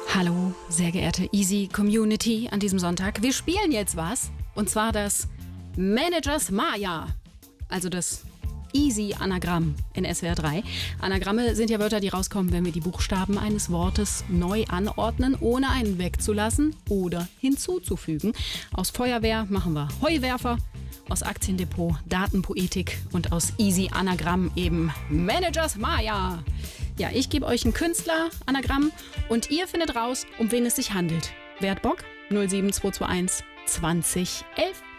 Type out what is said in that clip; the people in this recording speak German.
Hallo, sehr geehrte Easy Community an diesem Sonntag. Wir spielen jetzt was, und zwar das Managers Maya, also das Easy-Anagramm in SWR 3. Anagramme sind ja Wörter, die rauskommen, wenn wir die Buchstaben eines Wortes neu anordnen, ohne einen wegzulassen oder hinzuzufügen. Aus Feuerwehr machen wir Heuwerfer, aus Aktiendepot Datenpoetik und aus Easy-Anagramm eben Managers Maya. Ja, ich gebe euch ein Künstler-Anagramm und ihr findet raus, um wen es sich handelt. Wer hat Bock? 07221 20 11.